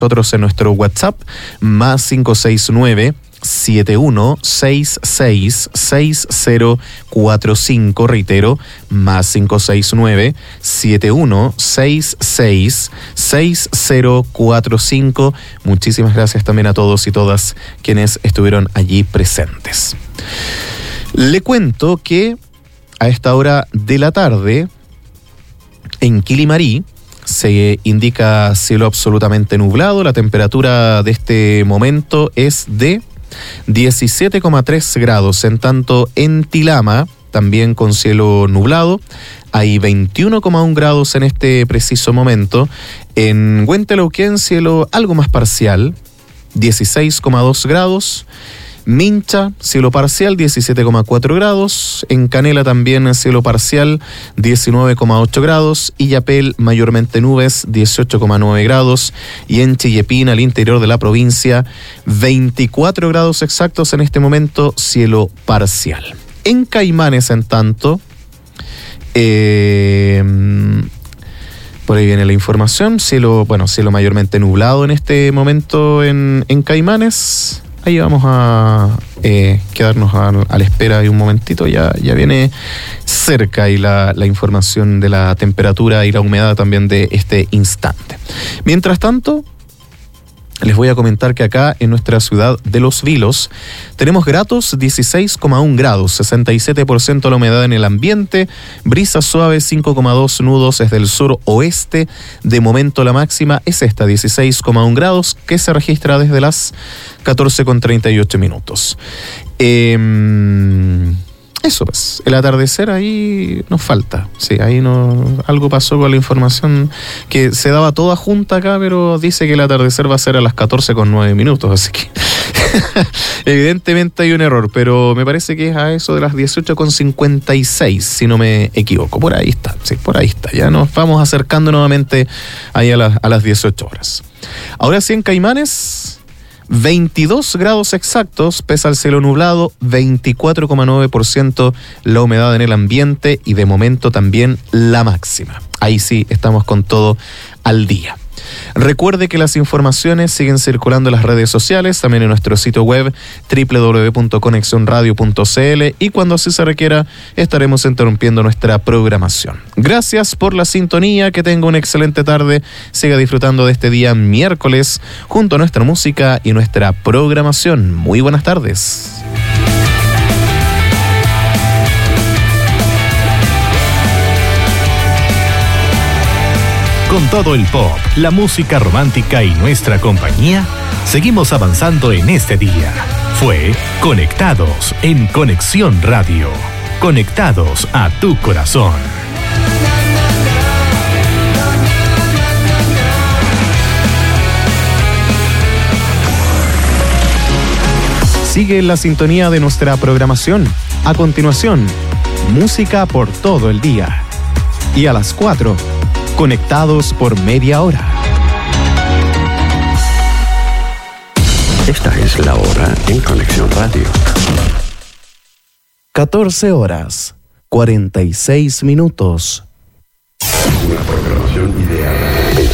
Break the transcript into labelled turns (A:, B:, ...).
A: nosotros en nuestro WhatsApp, más 569 71666045, reitero, más 569-71666045. Muchísimas gracias también a todos y todas quienes estuvieron allí presentes. Le cuento que a esta hora de la tarde, en Quilimarí, se indica cielo absolutamente nublado. La temperatura de este momento es de 17,3 grados. En tanto, en Tilama, también con cielo nublado, hay 21,1 grados en este preciso momento. En Huentelauquén, cielo algo más parcial, 16,2 grados. Mincha, cielo parcial, 17,4 grados. En Canela también cielo parcial, 19,8 grados. Illapel, mayormente nubes, 18,9 grados. Y en Chillepín, al interior de la provincia, 24 grados exactos en este momento, cielo parcial. En Caimanes, en tanto, por ahí viene la información, cielo mayormente nublado en este momento en Caimanes. Ahí vamos a quedarnos a la espera de un momentito, ya viene cerca y la información de la temperatura y la humedad también de este instante. Mientras tanto, les voy a comentar que acá en nuestra ciudad de Los Vilos tenemos gratos 16,1 grados, 67% la humedad en el ambiente, brisa suave 5,2 nudos desde el sur-oeste. De momento la máxima es esta, 16,1 grados, que se registra desde las 14:38 minutos. Eso pues, el atardecer ahí nos falta. Sí, ahí algo pasó con la información que se daba toda junta acá, pero dice que el atardecer va a ser a las 14:09 minutos, así que evidentemente hay un error, pero me parece que es a eso de las 18:56, si no me equivoco. Por ahí está, sí, por ahí está. Ya nos vamos acercando nuevamente ahí a las 18 horas. Ahora sí, en Caimanes, 22 grados exactos, pesa el cielo nublado, 24,9% la humedad en el ambiente y de momento también la máxima. Ahí sí estamos con todo al día. Recuerde que las informaciones siguen circulando en las redes sociales, también en nuestro sitio web www.conexionradio.cl, y cuando así se requiera estaremos interrumpiendo nuestra programación. Gracias por la sintonía, que tenga una excelente tarde, siga disfrutando de este día miércoles junto a nuestra música y nuestra programación. Muy buenas tardes.
B: Con todo el pop, la música romántica y nuestra compañía, seguimos avanzando en este día. Fue Conectados en Conexión Radio. Conectados a tu corazón.
A: Sigue en la sintonía de nuestra programación. A continuación, música por todo el día. Y a las 4, Conectados por media hora.
C: Esta es la hora en Conexión Radio.
A: 14 horas, 46 minutos.
C: Una programación